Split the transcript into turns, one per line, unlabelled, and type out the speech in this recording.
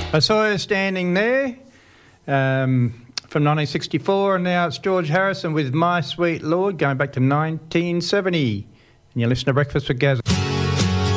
I saw her standing there from 1964, and now it's George Harrison with My Sweet Lord, going back to 1970. And you listen to Breakfast with Gaz.